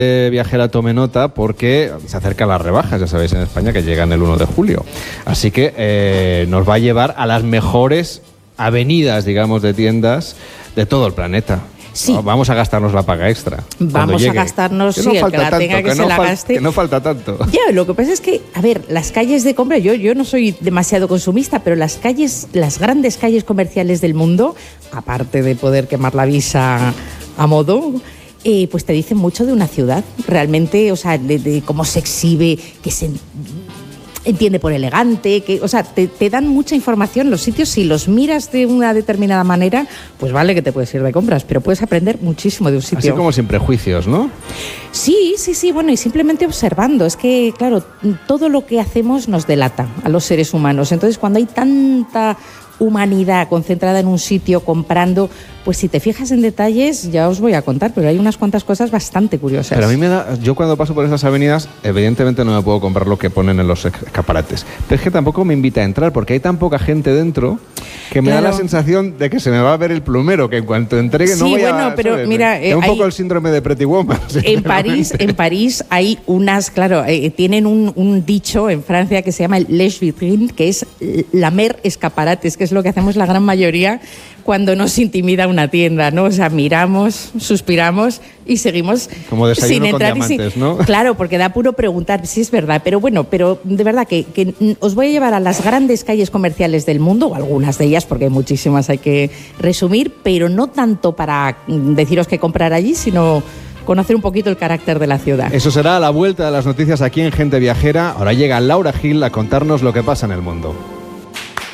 viajera tome nota porque se acercan las rebajas, ya sabéis, en España, que llegan el 1 de julio. Así que nos va a llevar a las mejores avenidas, digamos, de tiendas de todo el planeta. Sí. Vamos a gastarnos la paga extra. Vamos a gastarnos, sí, el que la tenga que se la gaste. Que no falta tanto. Ya, lo que pasa es que, a ver, las calles de compra, yo no soy demasiado consumista, pero las grandes calles comerciales del mundo, aparte de poder quemar la visa a modo, pues te dicen mucho de una ciudad. Realmente, o sea, de cómo se exhibe, que se entiende por elegante, o sea, te dan mucha información los sitios. Si los miras de una determinada manera, pues vale que te puedes ir de compras, pero puedes aprender muchísimo de un sitio. Así como sin prejuicios, ¿no? Sí, bueno, y simplemente observando. Es que, claro, todo lo que hacemos nos delata a los seres humanos. Entonces, cuando hay tanta humanidad concentrada en un sitio comprando, pues si te fijas en detalles, ya os voy a contar, pero hay unas cuantas cosas bastante curiosas. Pero a mí yo cuando paso por esas avenidas, evidentemente no me puedo comprar lo que ponen en los escaparates, pero es que tampoco me invita a entrar porque hay tan poca gente dentro que me da la sensación de que se me va a ver el plumero, que en cuanto entregue no voy a... pero ¿sabes? Mira... es un poco el síndrome de Pretty Woman. En París hay unas, claro, tienen un dicho en Francia que se llama el lèche vitrine, que es lamer escaparates, que es lo que hacemos la gran mayoría cuando nos intimida una tienda, ¿no? O sea, miramos, suspiramos y seguimos como desayuno sin entrar con diamantes, ¿no? Claro, porque da puro preguntar, sí es verdad, pero bueno, pero de verdad que os voy a llevar a las grandes calles comerciales del mundo, o algunas de ellas, porque hay muchísimas, hay que resumir, pero no tanto para deciros qué comprar allí, sino conocer un poquito el carácter de la ciudad. Eso será a la vuelta de las noticias aquí en Gente Viajera. Ahora llega Laura Gil a contarnos lo que pasa en el mundo.